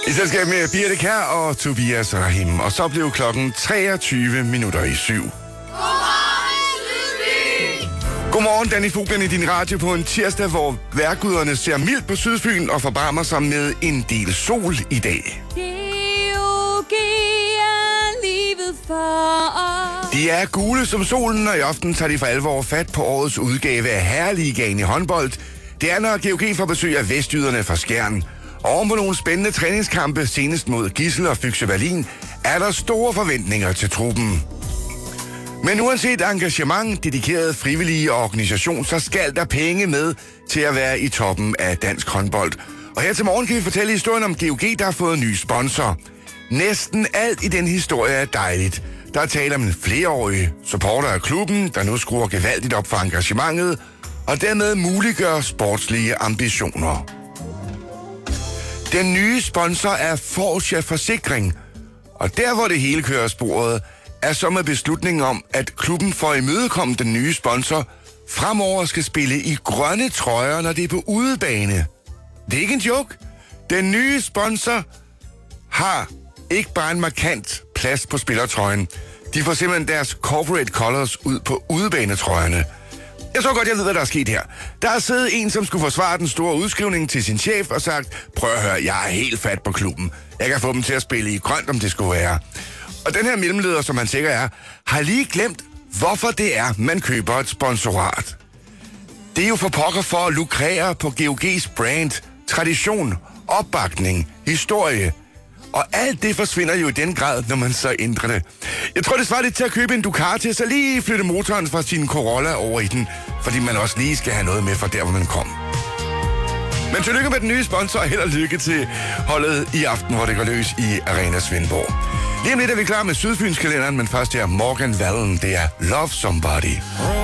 I selskab med Birte Kjær og Tobias Rahim. Og så blev klokken 7:23. Godmorgen, Danny Foglen i din radio på en tirsdag, hvor vejrguderne ser mildt på Sydfyn og forbarmer sig med en del sol i dag. De er gule som solen, og i aften tager de for alvor fat på årets udgave af Herreligaen i håndbold. Det er, når GOG får besøg af vestjyderne fra Skjern. Oven på nogle spændende træningskampe, senest mod Gidsel og Fyxe Berlin, er der store forventninger til truppen. Men uanset engagement, dedikerede frivillige og organisation, så skal der penge med til at være i toppen af dansk håndbold. Og her til morgen kan vi fortælle historien om GOG, der har fået en ny sponsor. Næsten alt i den historie er dejligt. Der er tale om en flereårig supporter af klubben, der nu skruer gevaldigt op for engagementet, og dermed muliggør sportslige ambitioner. Den nye sponsor er Forsja Forsikring, og der hvor det hele kører sporet, er så med beslutningen om, at klubben for at imødekomme den nye sponsor fremover skal spille i grønne trøjer, når det er på udebane. Det er ikke en joke. Den nye sponsor har ikke bare en markant plads på spillertrøjen. De får simpelthen deres corporate colors ud på udebanetrøjerne. Jeg tror godt, jeg ved, hvad der er sket her. Der er siddet en, som skulle forsvare den store udskrivning til sin chef og sagt, prøv at høre, jeg er helt fat på klubben. Jeg kan få dem til at spille i grønt, om det skulle være. Og den her mellemleder, som han sikkert er, har lige glemt, hvorfor det er, man køber et sponsorat. Det er jo for pokker for at lukrere på GOG's brand, tradition, opbakning, historie. Og alt det forsvinder jo i den grad, når man så ændrer det. Jeg tror, det svarer lidt til at købe en Ducati, så lige flytte motoren fra sin Corolla over i den, fordi man også lige skal have noget med fra der, hvor man kom. Men tillykke med den nye sponsor, og held og lykke til holdet i aften, hvor det går løs i Arena Svendborg. Lige om lidt er vi klar med Sydfynskalenderen, men først her Morgan Wallen, det er Love Somebody.